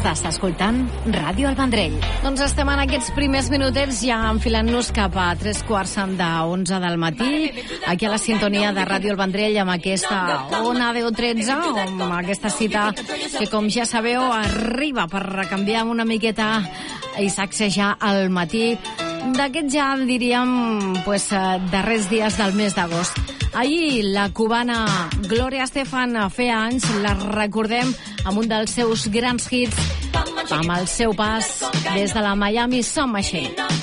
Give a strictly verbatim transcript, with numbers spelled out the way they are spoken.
Estàs escoltant Ràdio El Vendrell. Doncs estem en aquests primers minutets ja enfilant-nos cap a tres quarts d'onze del matí, aquí a la sintonia de Ràdio El Vendrell amb aquesta Ona deu tretze, amb aquesta cita que, com ja sabeu, arriba per recanviar una miqueta i sacsejar al matí d'aquests, ja diríem, pues, darrers dies del mes d'agost. Ahir la cubana Gloria Estefan feia anys, la recordem amb un dels seus grans hits, amb el seu pas des de la Miami Sound Machine.